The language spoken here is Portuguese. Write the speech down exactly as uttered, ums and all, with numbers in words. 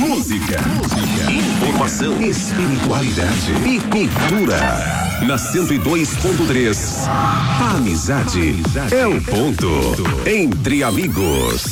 música, música, informação, espiritualidade e cultura. Na cento e dois ponto três, a amizade é o ponto. Entre amigos.